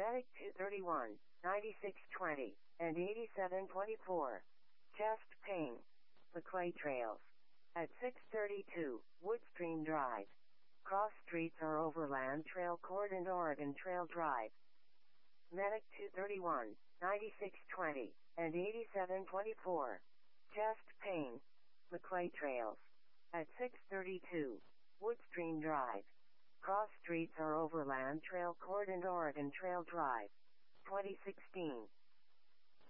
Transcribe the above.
Medic 231, 9620, and 8724. Chest pain. McQuay Trails. At 632, Woodstream Drive. Cross streets are Overland Trail Court and Oregon Trail Drive. Medic 231, 9620, and 8724. Chest pain. McQuay Trails. At 632, Woodstream Drive. Cross streets are Overland Trail Court and Oregon Trail Drive. 2016.